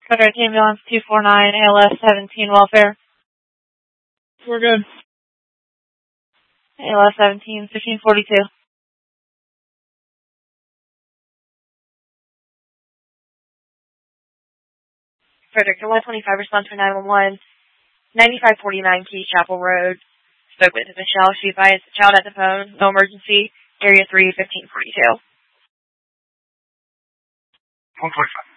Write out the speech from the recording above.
Frederick Ambulance 249, ALS 17, welfare. We're good. ALS 17, 1542. Frederick, July 25, response for 911, 9549 Key Chapel Road. Spoke with Michelle. She advised the child at the phone. No emergency. Area 3, 1542. 145.